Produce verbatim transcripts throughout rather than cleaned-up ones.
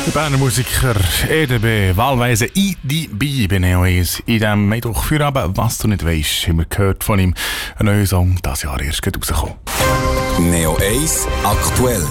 Der Berner Musiker E D B, wahlweise I D B bei Neo eins. In diesem Mittwoch-Feierabend, was du nicht weisst, haben wir gehört von ihm. Ein neuer Song, dieses Jahr erst rausgekommen. Neo eins aktuell.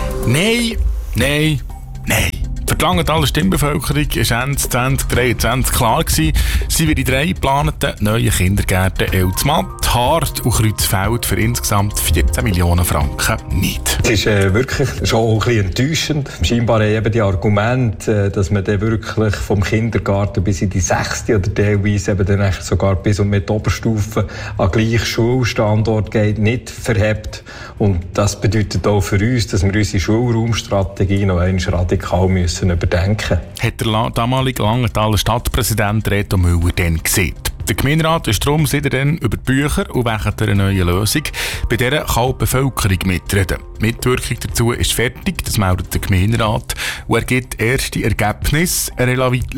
Nein, nein, nein. Für die Langenthal Stimmbevölkerung war Ende zwanzig dreiundzwanzig klar gewesen, sie wird die drei geplanten neuen Kindergärten Elsmatt, Hart und Kreuzfeld für insgesamt vierzehn Millionen Franken nicht. Es ist äh, wirklich schon ein bisschen enttäuschend. Scheinbar eben die Argumente, dass man dann wirklich vom Kindergarten bis in die sechste oder teilweise eben dann sogar bis und mit Oberstufe an gleich Schulstandort geht, nicht verhebt. Und das bedeutet auch für uns, dass wir unsere Schulraumstrategie noch einmal radikal müssen überdenken. Hat der damalige Langenthaler Stadtpräsident Reto Müller dann gesehen. Der Gemeinderat ist darum seitdem über die Bücher und wegen einer neuen Lösung, bei der kann auch die Bevölkerung mitreden. Die Mitwirkung dazu ist fertig, das meldet der Gemeinderat, und er gibt erste Ergebnisse, er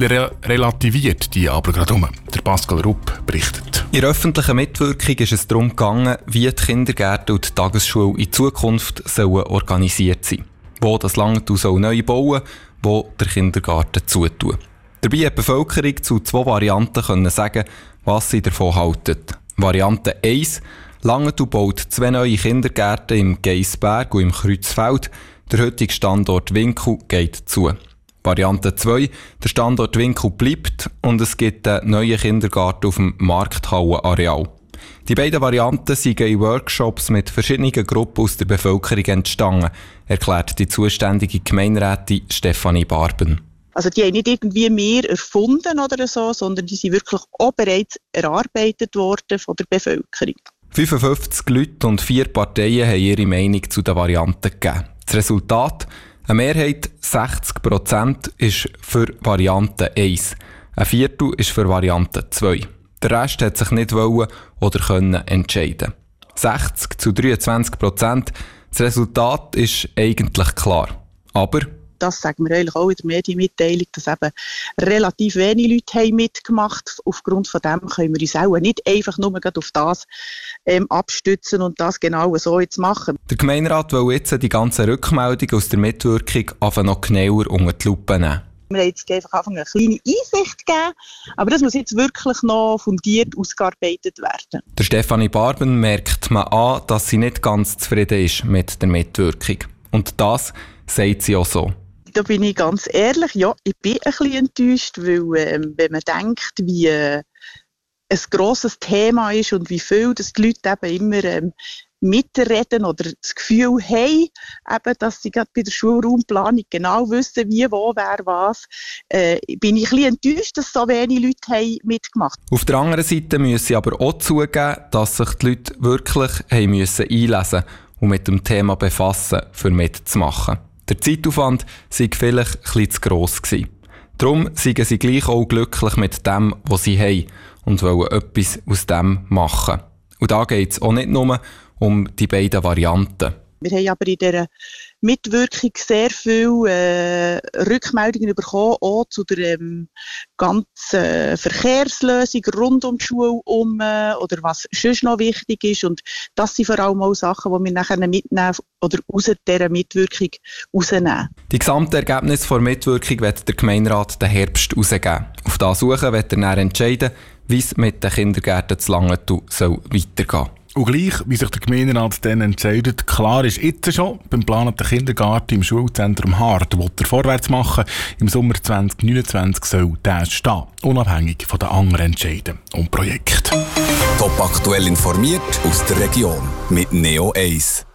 relativiert die aber gerade um. Der Pascal Rupp berichtet. In der öffentlichen Mitwirkung ist es darum gegangen, wie die Kindergärten und die Tagesschule in Zukunft sollen organisiert sein. Wo das Langenthal soll neu bauen, wo der Kindergarten zutun. Dabei hat die Bevölkerung zu zwei Varianten können sagen, was sie davon halten. Variante eins: Langenthal baut zwei neue Kindergärten im Geisberg und im Kreuzfeld. Der heutige Standort Winkel geht zu. Variante zwei: Der Standort Winkel bleibt und es gibt einen neuen Kindergarten auf dem Markthallenareal. Die beiden Varianten sind in Workshops mit verschiedenen Gruppen aus der Bevölkerung entstanden, erklärt die zuständige Gemeinderätin Stefanie Barben. Also die haben nicht irgendwie mehr erfunden oder so, sondern die sind wirklich auch bereits erarbeitet worden von der Bevölkerung. fünfundfünfzig Leute und vier Parteien haben ihre Meinung zu den Varianten gegeben. Das Resultat: eine Mehrheit, sechzig Prozent, ist für Variante eins. Ein Viertel ist für Variante zwei. Der Rest hat sich nicht wollen oder können entscheiden. sechzig zu dreiundzwanzig Prozent. Das Resultat ist eigentlich klar. Aber das sagen wir eigentlich auch in der Medienmitteilung, dass eben relativ wenige Leute haben mitgemacht. Aufgrund von dem können wir uns auch nicht einfach nur auf das ähm, abstützen und das genau so jetzt machen. Der Gemeinderat will jetzt die ganzen Rückmeldungen aus der Mitwirkung einfach noch genauer unter die Lupe nehmen. Wir haben jetzt einfach eine kleine Einsicht gegeben, aber das muss jetzt wirklich noch fundiert ausgearbeitet werden. Der Stefanie Barben merkt man an, dass sie nicht ganz zufrieden ist mit der Mitwirkung. Und das sagt sie auch so. Da bin ich ganz ehrlich, ja, ich bin ein bisschen enttäuscht, weil ähm, wenn man denkt, wie äh, ein grosses Thema ist und wie viel dass die Leute eben immer ähm, mitreden oder das Gefühl haben, eben, dass sie gerade bei der Schulraumplanung genau wissen, wie, wo, wer, was, äh, bin ich ein bisschen enttäuscht, dass so wenige Leute haben mitgemacht haben. Auf der anderen Seite müssen sie aber auch zugeben, dass sich die Leute wirklich haben müssen einlesen und mit dem Thema befassen, für mitzumachen. Der Zeitaufwand sei vielleicht ein bisschen zu gross gewesen. Darum seien sie gleich auch glücklich mit dem, was sie haben und wollen etwas aus dem machen. Und da geht es auch nicht nur um die beiden Varianten. Wir haben aber in dieser Mitwirkung sehr viele äh, Rückmeldungen bekommen, auch zu der ähm, ganzen äh, Verkehrslösung rund um die Schule um, äh, oder was sonst noch wichtig ist. Und das sind vor allem auch Sachen, die wir nachher mitnehmen oder aus dieser Mitwirkung rausnehmen. Die gesamten Ergebnisse der Mitwirkung wird der Gemeinderat den Herbst rausgeben. Auf das suchen wird er dann entscheiden, wie es mit den Kindergärten zu Langenthal soll weitergehen. Und gleich, wie sich der Gemeinderat dann entscheidet, klar ist jetzt schon, beim geplanten Kindergarten im Schulzentrum Hart, will er vorwärts machen. Im Sommer zwanzig neunundzwanzig soll der stehen, unabhängig von den anderen Entscheiden und Projekten. Top aktuell informiert aus der Region mit Neo eins.